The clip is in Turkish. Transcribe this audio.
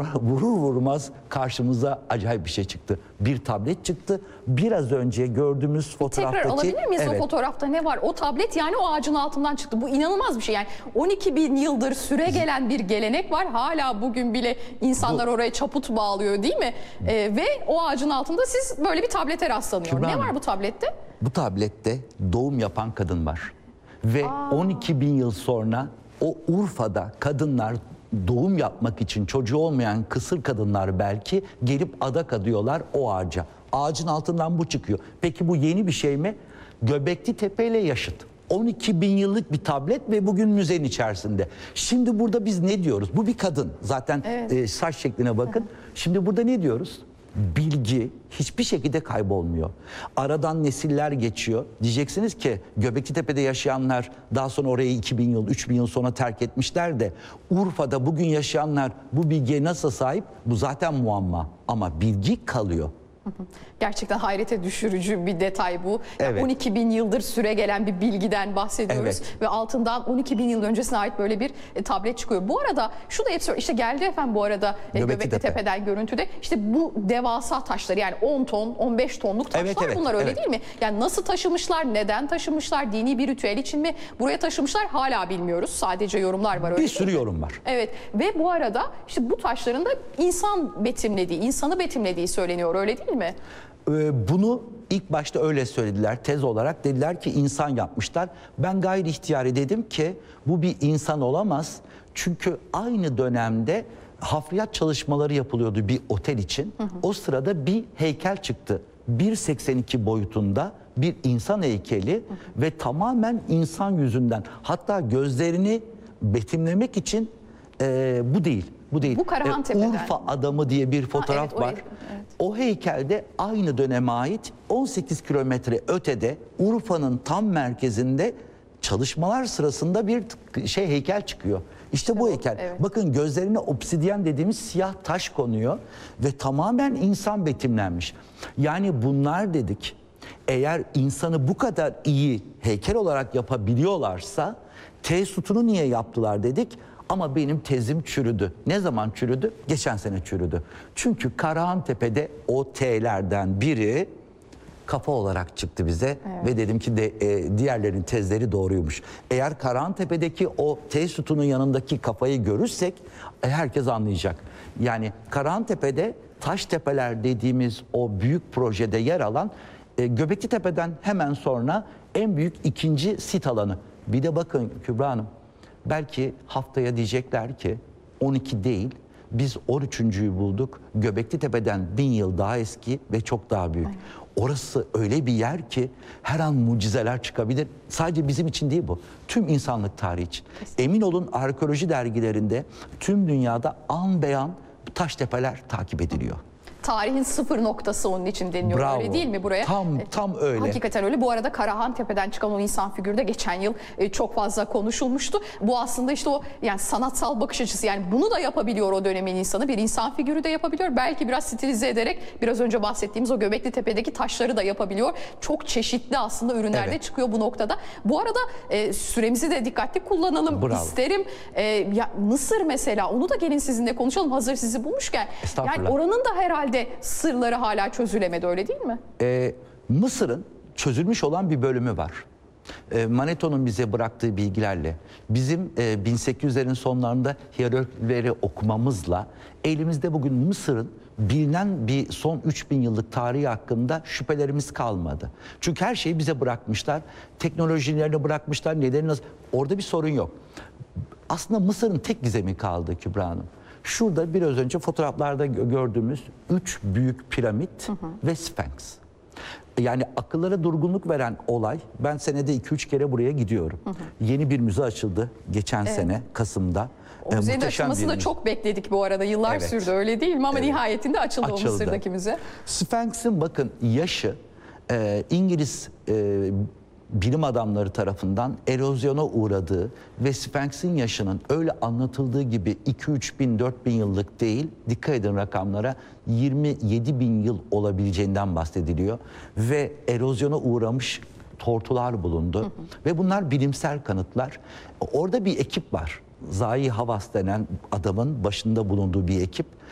vurur vurmaz karşımıza acayip bir şey çıktı. Bir tablet çıktı. Biraz önce gördüğümüz fotoğraftaki... Tekrar alabilir miyiz evet. O fotoğrafta ne var? O tablet yani o ağacın altından çıktı. Bu inanılmaz bir şey. Yani 12 bin yıldır süre gelen bir gelenek var. Hala bugün bile insanlar oraya çaput bağlıyor değil mi? Ve o ağacın altında siz böyle bir tablete rastlanıyor. Kübra Ne Hanım, var bu tablette? Bu tablette doğum yapan kadın var. Ve 12 bin yıl sonra o Urfa'da kadınlar doğum yapmak için çocuğu olmayan kısır kadınlar belki gelip adak adıyorlar o ağaca. Ağacın altından bu çıkıyor. Peki bu yeni bir şey mi? Göbekli Tepe ile yaşıt. 12 bin yıllık bir tablet ve bugün müzenin içerisinde. Şimdi burada biz ne diyoruz? Bu bir kadın. Zaten Evet. saç şekline bakın. Şimdi burada ne diyoruz? Bilgi hiçbir şekilde kaybolmuyor. Aradan nesiller geçiyor. Diyeceksiniz ki Göbeklitepe'de yaşayanlar daha sonra orayı 2000 yıl, 3000 yıl sonra terk etmişler de Urfa'da bugün yaşayanlar bu bilgiye nasıl sahip? Bu zaten muamma. Ama bilgi kalıyor. Gerçekten hayrete düşürücü bir detay bu. Yani Evet. 12 bin yıldır süre gelen bir bilgiden bahsediyoruz. Evet. Ve altından 12 bin yıl öncesine ait böyle bir tablet çıkıyor. Bu arada şu da hep söylüyor. İşte geldi efendim bu arada Göbekli Tepe'den görüntüde. İşte bu devasa taşlar yani 10 ton, 15 tonluk taşlar Evet, bunlar öyle evet. değil mi? Yani nasıl taşımışlar, neden taşımışlar, dini bir ritüel için mi buraya taşımışlar hala bilmiyoruz. Sadece yorumlar var öyle Bir sürü yorum var. Evet ve bu arada işte bu taşların da insan betimlediği, insanı betimlediği söyleniyor öyle değil mi? Bunu ilk başta öyle söylediler tez olarak. Dediler ki insan yapmışlar. Ben gayri ihtiyari dedim ki bu bir insan olamaz. Çünkü aynı dönemde hafriyat çalışmaları yapılıyordu bir otel için. O sırada bir heykel çıktı. 1.82 boyutunda bir insan heykeli ve tamamen insan yüzünden. Hatta gözlerini betimlemek için bu değil. Bu değil. Bu Karahantepe'den. Urfa adamı diye bir fotoğraf evet, var. evet. O heykelde aynı döneme ait 18 kilometre ötede Urfa'nın tam merkezinde çalışmalar sırasında bir heykel çıkıyor. İşte bu heykel. Evet. Bakın gözlerine obsidyen dediğimiz siyah taş konuyor ve tamamen insan betimlenmiş. Yani bunlar dedik eğer insanı bu kadar iyi heykel olarak yapabiliyorlarsa T sütunu niye yaptılar dedik. Ama benim tezim çürüdü. Ne zaman çürüdü? Geçen sene çürüdü. Çünkü Karahantepe'de o T'lerden biri kafa olarak çıktı bize. Evet. Ve dedim ki diğerlerinin tezleri doğruymuş. Eğer Karahantepe'deki o T sütunun yanındaki kafayı görürsek herkes anlayacak. Yani Karahantepe'de Taştepeler dediğimiz o büyük projede yer alan Göbekli Tepe'den hemen sonra en büyük ikinci sit alanı. Bir de bakın Kübra Hanım. Belki haftaya diyecekler ki 12 değil biz 13.'yü bulduk. Göbekli Tepe'den 1000 yıl daha eski ve çok daha büyük. Aynen. Orası öyle bir yer ki her an mucizeler çıkabilir. Sadece bizim için değil bu. Tüm insanlık tarihi için. Kesinlikle. Emin olun arkeoloji dergilerinde tüm dünyada an beyan Taştepeler takip ediliyor. Tarihin sıfır noktası onun için deniyor. Bravo. Öyle değil mi buraya? Tam öyle. Hakikaten öyle. Bu arada Karahantepe'den çıkan o insan figürü de geçen yıl çok fazla konuşulmuştu. Bu aslında işte o yani sanatsal bakış açısı. Yani bunu da yapabiliyor o dönemin insanı. Bir insan figürü de yapabiliyor. Belki biraz stilize ederek biraz önce bahsettiğimiz o Göbekli Tepe'deki taşları da yapabiliyor. Çok çeşitli aslında ürünler de çıkıyor bu noktada. Bu arada süremizi de dikkatli kullanalım isterim. Ya Mısır mesela onu da gelin sizinle konuşalım hazır sizi bulmuşken. Yani oranın da herhalde sırları hala çözülemedi öyle değil mi? Mısır'ın çözülmüş olan bir bölümü var. Manetho'nun bize bıraktığı bilgilerle bizim 1800'lerin sonlarında hieroglifleri okumamızla elimizde bugün Mısır'ın bilinen bir son 3000 yıllık tarihi hakkında şüphelerimiz kalmadı. Çünkü her şeyi bize bırakmışlar. Teknolojilerini bırakmışlar. Nedeni nasıl? Orada bir sorun yok. Aslında Mısır'ın tek gizemi kaldı Kübra Hanım. Şurada biraz önce fotoğraflarda gördüğümüz 3 büyük piramit ve Sphinx. Yani akıllara durgunluk veren olay, ben senede 2-3 kere buraya gidiyorum. Yeni bir müze açıldı geçen sene Kasım'da. O müzenin açılmasını da çok bekledik bu arada. Yıllar sürdü öyle değil mi? Ama nihayetinde açıldı o Mısır'daki müze. Sphinx'in bakın yaşı İngiliz bilim adamları tarafından erozyona uğradığı ve Sphinx'in yaşının öyle anlatıldığı gibi 2-3 bin, 4 bin yıllık değil, dikkat edin rakamlara 27 bin yıl olabileceğinden bahsediliyor. Ve erozyona uğramış tortular bulundu. Ve bunlar bilimsel kanıtlar. Orada bir ekip var. Zahi Havas denen adamın başında bulunduğu bir ekip.